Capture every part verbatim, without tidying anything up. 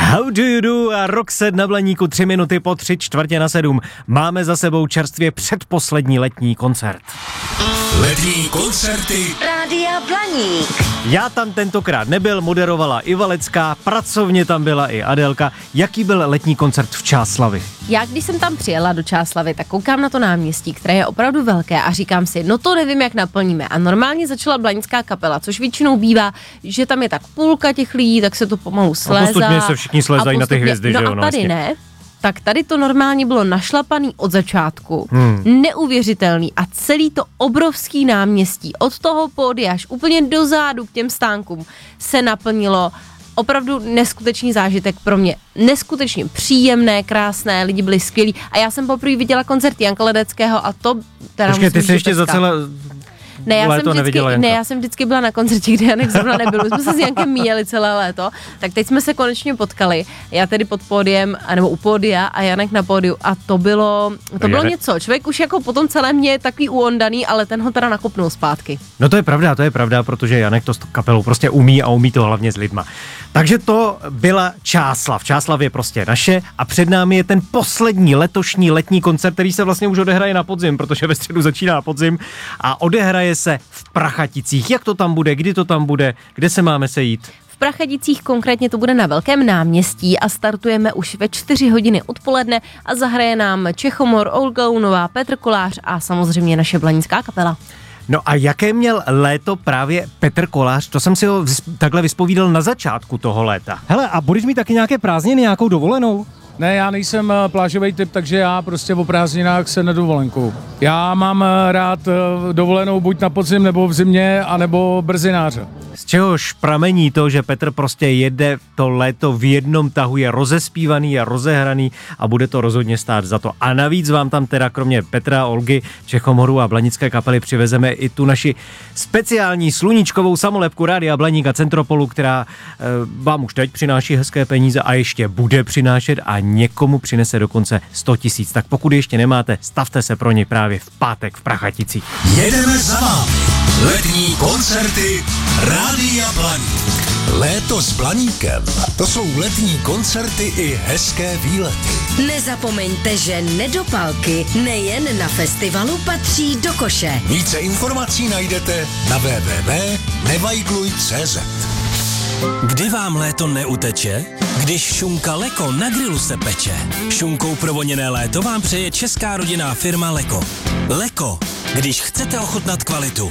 How do you do a Roxette na Blaníku, tři minuty po tři čtvrtě na sedm. Máme za sebou čerstvě předposlední letní koncert. Letní koncerty Rádia Blaník. Já tam tentokrát nebyl, moderovala i Valecká, pracovně tam byla i Adélka. Jaký byl letní koncert v Čáslavi? Já, když jsem tam přijela do Čáslavy, tak koukám na to náměstí, které je opravdu velké a říkám si, no to nevím, jak naplníme. A normálně začala blanická kapela, což většinou bývá, že tam je tak půlka těch lidí, tak se to pomalu slézá. A postupně se všichni slézají na ty hvězdy, no že jo? A tady vlastně. ne. Tak tady to normálně bylo našlapaný od začátku, hmm. neuvěřitelný a celý to obrovský náměstí, od toho pódia až úplně do zádu k těm stánkům se naplnilo. Opravdu neskutečný zážitek pro mě. Neskutečně příjemné, krásné, lidi byli skvělí a já jsem poprvé viděla koncert Janka Ledeckého a to teda Počkej, ty jsi ještě za celé ne, já léto jsem vždycky, Janka. ne, já jsem vždycky byla na koncertě, kde Janek zrovna nebyl. My jsme se s Jankem míjeli celé léto, tak teď jsme se konečně potkali. Já tedy pod pódiem, nebo u pódia a Janek na pódiu a to bylo, to bylo něco. Člověk už jako potom celé mě je takový uondaný, ale ten ho teda nakopnul zpátky. No to je pravda, to je pravda, protože Janek to s kapelou prostě umí a umí to hlavně s lidma. Takže to byla Čáslav. Čáslav je prostě naše a před námi je ten poslední letošní letní koncert, který se vlastně už odehraje na podzim, protože ve středu začíná podzim a odehraje se v Prachaticích. Jak to tam bude, kdy to tam bude, kde se máme sejít? V Prachaticích konkrétně to bude na Velkém náměstí a startujeme už ve čtyři hodiny odpoledne a zahraje nám Čechomor, Olga Unová, Petr Kolář a samozřejmě naše blanická kapela. No a jaké měl léto právě Petr Kolář? To jsem si ho takhle vyspovídal na začátku toho léta. Hele, a budeš mít taky nějaké prázdniny, nějakou dovolenou? Ne, já nejsem plážový typ, takže já prostě o prázdninách se nedovolenku. Já mám rád dovolenou buď na podzim, nebo v zimě, anebo brzináře. Z čehož pramení to, že Petr prostě jede to léto v jednom tahu, je rozespívaný a rozehraný a bude to rozhodně stát za to. A navíc vám tam teda kromě Petra, Olgy, Čechomoru a blanické kapely přivezeme i tu naši speciální sluníčkovou samolepku Rádia Blaník a Centropolu, která e, vám už teď přináší hezké peníze a ještě bude přinášet a někomu přinese dokonce sto tisíc. Tak pokud ještě nemáte, stavte se pro ně právě v pátek v Prachaticích. jedeme za vámi. Letní koncerty Rádia Blaník. Léto s Blaníkem. To jsou letní koncerty i hezké výlety. Nezapomeňte, že nedopalky nejen na festivalu patří do koše. Více informací najdete na w w w tečka nevajgluj tečka cé zet. Kdy vám léto neuteče? Když šunka Leko na grilu se peče. Šunkou provoněné léto vám přeje česká rodinná firma Leko. Leko, když chcete ochutnat kvalitu.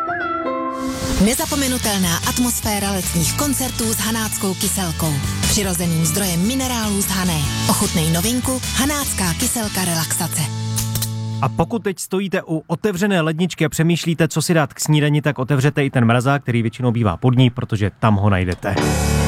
Nezapomenutelná atmosféra letních koncertů s hanáckou kyselkou. Přirozeným zdrojem minerálů z Hané. Ochutnej novinku Hanácká kyselka relaxace. A pokud teď stojíte u otevřené ledničky a přemýšlíte, co si dát k snídani, tak otevřete i ten mrazák, který většinou bývá pod ní, protože tam ho najdete.